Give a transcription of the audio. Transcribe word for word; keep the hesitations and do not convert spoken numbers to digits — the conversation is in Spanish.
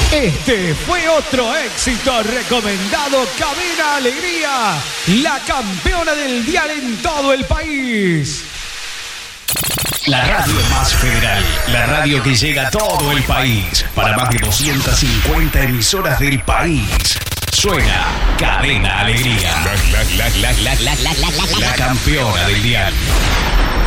Este fue otro éxito recomendado. Cadena Alegría, la campeona del dial en todo el país. La radio más federal, la radio que llega a todo el país, para más de doscientas cincuenta emisoras del país. Suena Cadena Alegría, la, la, la, la, la, la, la, la, la campeona del dial.